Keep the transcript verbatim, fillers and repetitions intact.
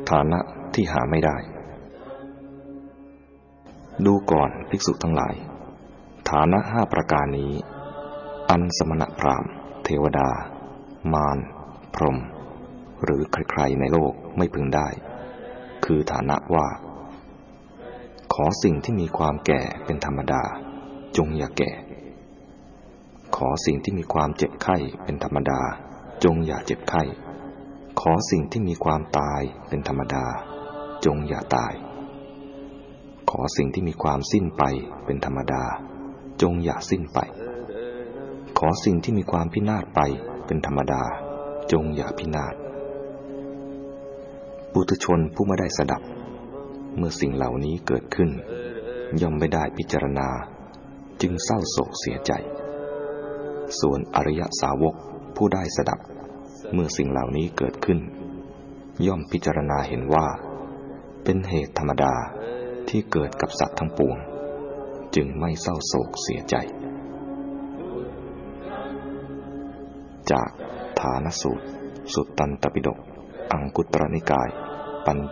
ฐานะที่หาไม่ได้ดูก่อนภิกษุทั้งหลายฐานะห้าประการนี้อันสมณพราหมณ์เทวดามารพรหมหรือใครๆในโลกไม่พึงได้คือฐานะว่าขอสิ่งที่มีความแก่เป็นธรรมดาจงอย่าแก่ขอสิ่งที่มีความเจ็บไข้เป็นธรรมดาจงอย่าเจ็บไข้ขอสิ่งที่มีความตายเป็นธรรมดาจงอย่าตายขอสิ่งที่มีความสิ้นไปเป็นธรรมดาจงอย่าสิ้นไปขอสิ่งที่มีความพินาศไปเป็นธรรมดาจงอย่าพินาศปุถุชนผู้ไม่ได้สดับเมื่อสิ่งเหล่านี้เกิดขึ้นย่อมไม่ได้พิจารณาจึงเศร้าโศกเสียใจส่วนอริยสาวกผู้ได้สดับเมื่อสิ่งเหล่านี้เกิดขึ้นย่อมพิจารณาเห็นว่าเป็นเหตุธรรมดาที่เกิดกับสัตว์ทั้งปวงจึงไม่เศร้าโศกเสียใจจากฐานสูตรสุตตันตปิฎกอังคุตรนิกายปัญ